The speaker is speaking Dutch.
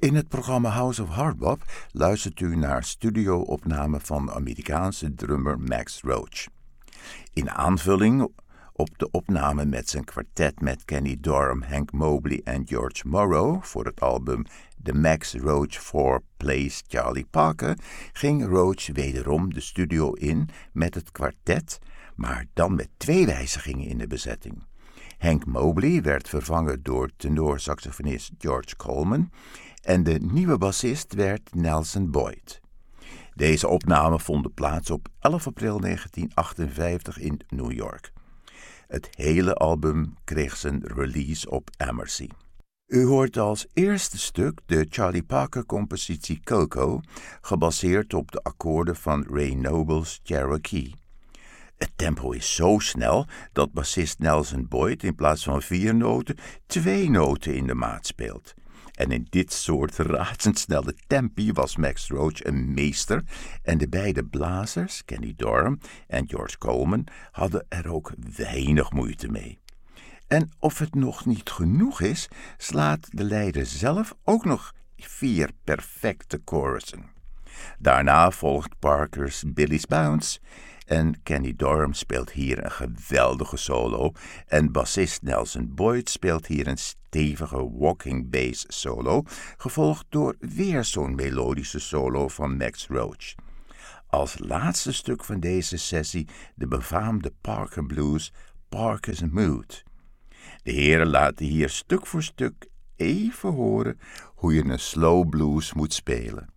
In het programma House of Hardbop luistert u naar studio-opname van de Amerikaanse drummer Max Roach. In aanvulling op de opname met zijn kwartet met Kenny Dorham, Hank Mobley en George Morrow voor het album The Max Roach 4 Plays Charlie Parker ging Roach wederom de studio in met het kwartet, maar dan met 2 wijzigingen in de bezetting. Hank Mobley werd vervangen door tenorsaxofonist George Coleman en de nieuwe bassist werd Nelson Boyd. Deze opnamen vonden plaats op 11 april 1958 in New York. Het hele album kreeg zijn release op Amercy. U hoort als eerste stuk de Charlie Parker-compositie Coco, gebaseerd op de akkoorden van Ray Noble's Cherokee. Het tempo is zo snel dat bassist Nelson Boyd in plaats van 4 noten 2 noten in de maat speelt. En in dit soort razendsnelle tempi was Max Roach een meester en de beide blazers, Kenny Dorham en George Coleman, hadden er ook weinig moeite mee. En of het nog niet genoeg is, slaat de leider zelf ook nog 4 perfecte chorussen. Daarna volgt Parker's Billy's Bounce en Kenny Dorham speelt hier een geweldige solo en bassist Nelson Boyd speelt hier een stevige walking bass solo, gevolgd door weer zo'n melodische solo van Max Roach. Als laatste stuk van deze sessie de befaamde Parker Blues, Parker's Mood. De heren laten hier stuk voor stuk even horen hoe je een slow blues moet spelen.